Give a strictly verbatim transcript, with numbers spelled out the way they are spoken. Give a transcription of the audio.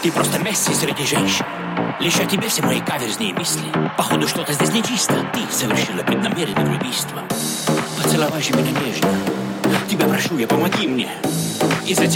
Ты просто Месси среди женщин. Лишь о тебе все мои каверзные мысли. Походу, что-то здесь нечисто. Ты совершила преднамеренное убийство. Поцеловай же меня нежно. Тебя прошу, я помоги мне. Из-за тебя